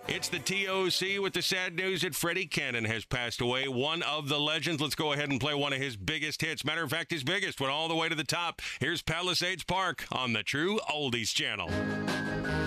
It's the TOC with the sad news that Freddie Cannon has passed away, one of the legends. Let's go ahead and play one of his biggest hits. Matter of fact, his biggest went all the way to the top. Here's Palisades Park on the True Oldies Channel.